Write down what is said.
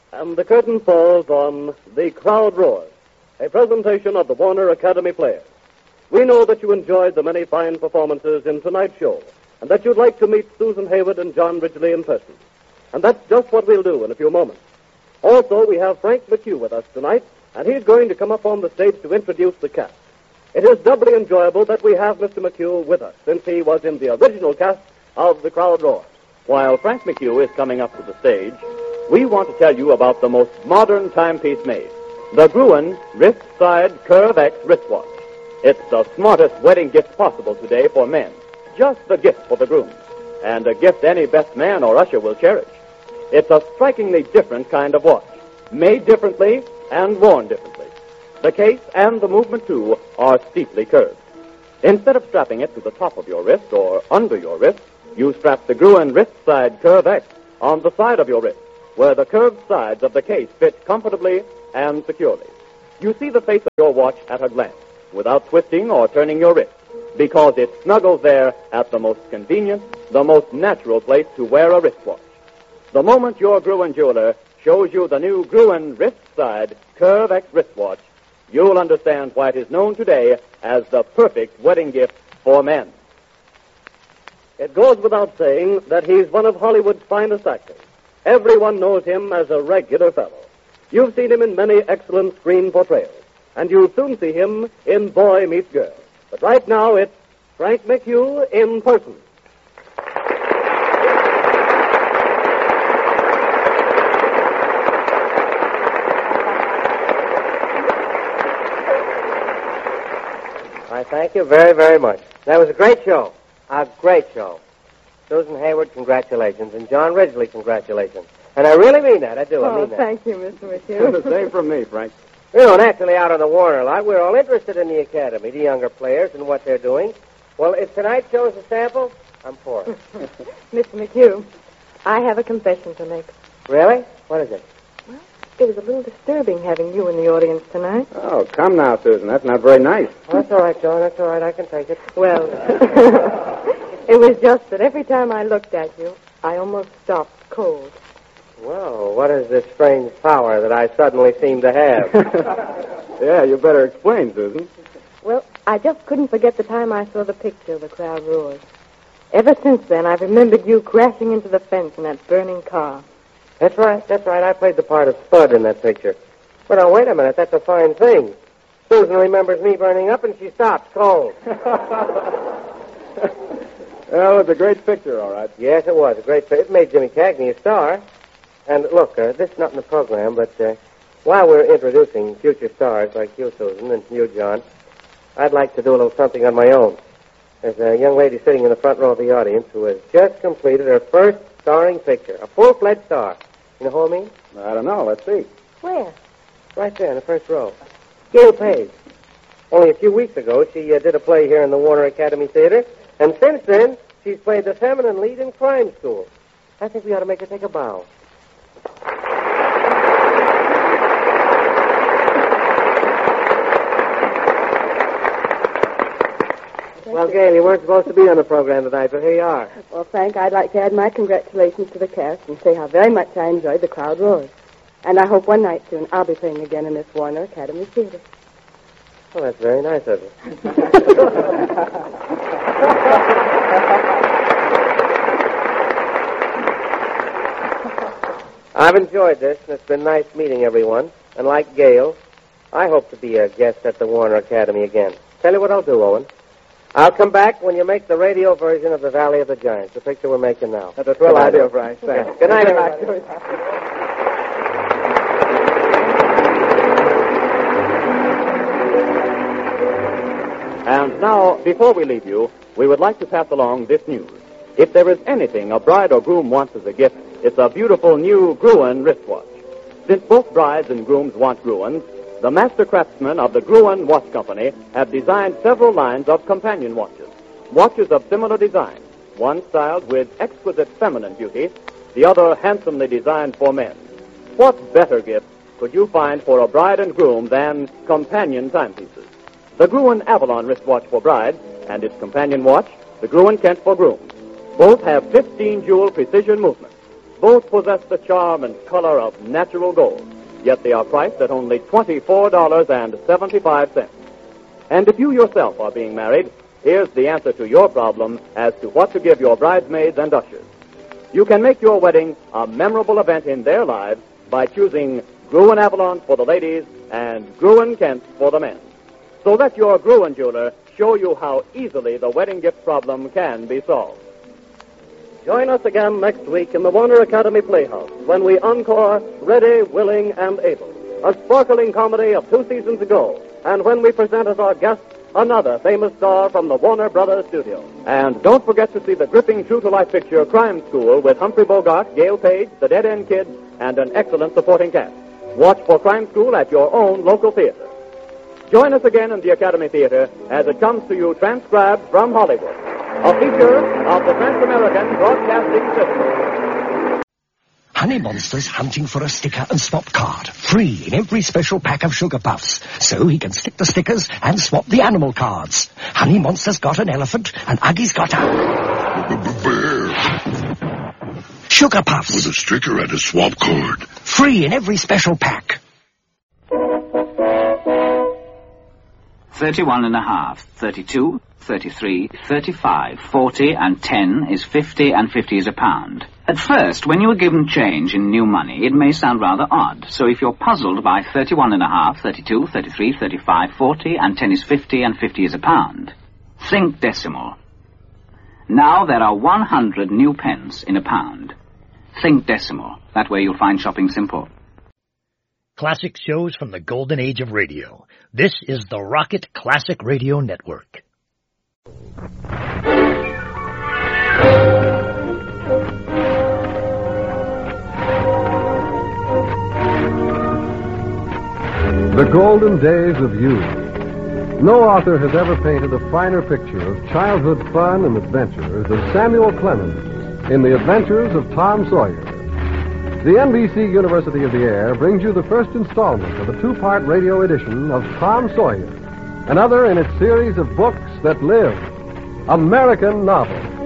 And the curtain falls on The Crowd Roars, a presentation of the Warner Academy Players. We know that you enjoyed the many fine performances in tonight's show, and that you'd like to meet Susan Hayward and John Ridgely in person. And that's just what we'll do in a few moments. Also, we have Frank McHugh with us tonight, and he's going to come up on the stage to introduce the cast. It is doubly enjoyable that we have Mr. McHugh with us, since he was in the original cast of The Crowd Roars. While Frank McHugh is coming up to the stage, we want to tell you about the most modern timepiece made, the Gruen Wrist Side Curve X wristwatch. It's the smartest wedding gift possible today for men. Just the gift for the groom, and a gift any best man or usher will cherish. It's a strikingly different kind of watch, made differently and worn differently. The case and the movement, too, are steeply curved. Instead of strapping it to the top of your wrist or under your wrist, you strap the Gruen Wrist Side Curve X on the side of your wrist, where the curved sides of the case fit comfortably and securely. You see the face of your watch at a glance, without twisting or turning your wrist, because it snuggles there at the most convenient, the most natural place to wear a wristwatch. The moment your Gruen jeweler shows you the new Gruen Wrist Side Curve X wristwatch, you'll understand why it is known today as the perfect wedding gift for men. It goes without saying that he's one of Hollywood's finest actors. Everyone knows him as a regular fellow. You've seen him in many excellent screen portrayals, and you'll soon see him in Boy Meets Girl. But right now, it's Frank McHugh in person. I thank you very, very much. That was a great show. A great show. Susan Hayward, congratulations. And John Ridgely, congratulations. And I really mean that. I do. I mean that. Thank you, Mr. McHugh. The same from me, Frank. You know, naturally, out on the Warner lot, we're all interested in the Academy, the younger players, and what they're doing. Well, if tonight's show is a sample, I'm for it. Mr. McHugh, I have a confession to make. Really? What is it? Well, it was a little disturbing having you in the audience tonight. Oh, come now, Susan. That's not very nice. Oh, that's all right, John. That's all right. I can take it. Well, it was just that every time I looked at you, I almost stopped cold. Well, what is this strange power that I suddenly seem to have? Yeah, you better explain, Susan. Well, I just couldn't forget the time I saw the picture of The Crowd Roars. Ever since then, I've remembered you crashing into the fence in that burning car. That's right. That's right. I played the part of Spud in that picture. But now, wait a minute. That's a fine thing. Susan remembers me burning up, and she stops cold. Well, it's a great picture, all right. Yes, it was. A great picture. It made Jimmy Cagney a star. And look, this is not in the program, but while we're introducing future stars like you, Susan, and you, John, I'd like to do a little something on my own. There's a young lady sitting in the front row of the audience who has just completed her first starring picture, a full-fledged star. You know who I mean? I don't know. Let's see. Where? Right there in the first row. Gail Page. Only a few weeks ago, she did a play here in the Warner Academy Theater, and since then, she's played the feminine lead in Crime School. I think we ought to make her take a bow. Well, Gail, you weren't supposed to be on the program tonight, but here you are. Well, Frank, I'd like to add my congratulations to the cast and say how very much I enjoyed The Crowd Roars. And I hope one night soon I'll be playing again in this Warner Academy Theater. Well, that's very nice of you. I've enjoyed this, and it's been nice meeting everyone. And like Gail, I hope to be a guest at the Warner Academy again. Tell you what I'll do, Owen. I'll come back when you make the radio version of The Valley of the Giants, the picture we're making now. That's a swell idea, Frank. Thanks. Good night, everybody. And now, before we leave you, we would like to pass along this news. If there is anything a bride or groom wants as a gift, it's a beautiful new Gruen wristwatch. Since both brides and grooms want Gruens, the master craftsmen of the Gruen Watch Company have designed several lines of companion watches. Watches of similar design, one styled with exquisite feminine beauty, the other handsomely designed for men. What better gift could you find for a bride and groom than companion timepieces? The Gruen Avalon wristwatch for brides and its companion watch, the Gruen Kent for grooms. Both have 15-jewel precision movements. Both possess the charm and color of natural gold, yet they are priced at only $24.75. And if you yourself are being married, here's the answer to your problem as to what to give your bridesmaids and ushers. You can make your wedding a memorable event in their lives by choosing Gruen Avalon for the ladies and Gruen Kent for the men. So let your Gruen jeweler show you how easily the wedding gift problem can be solved. Join us again next week in the Warner Academy Playhouse when we encore Ready, Willing, and Able, a sparkling comedy of 2 seasons ago, and when we present as our guest another famous star from the Warner Brothers studio. And don't forget to see the gripping true-to-life picture Crime School with Humphrey Bogart, Gail Page, the Dead End Kids, and an excellent supporting cast. Watch for Crime School at your own local theater. Join us again in the Academy Theater as it comes to you transcribed from Hollywood. A feature of the Trans-American Broadcasting System. Honey Monster's hunting for a sticker and swap card, free in every special pack of Sugar Puffs, so he can stick the stickers and swap the animal cards. Honey Monster's got an elephant, and Uggie's got a bear. Sugar Puffs With a sticker and a swap card. free in every special pack. 31.5, 32, 33, 35, 40, and 10 is 50, and 50 is a pound. At first, when you are given change in new money, it may sound rather odd. So if you're puzzled by 31.5, 32, 33, 35, 40, and 10 is 50, and 50 is a pound, think decimal. Now there are 100 new pence in a pound. Think decimal. That way you'll find shopping simple. Classic shows from the golden age of radio. This is the Rocket Classic Radio Network. The golden days of youth. No author has ever painted a finer picture of childhood fun and adventure than Samuel Clemens in The Adventures of Tom Sawyer. The NBC University of the Air brings you the first installment of a 2-part radio edition of Tom Sawyer, another in its series of books that live, American novels.